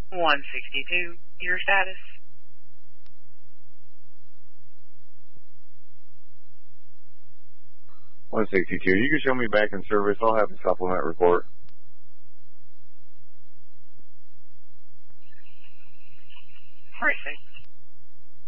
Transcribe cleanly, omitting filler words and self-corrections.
162, your status. $162. You can show me back in service. I'll have a supplement report. All right, thanks.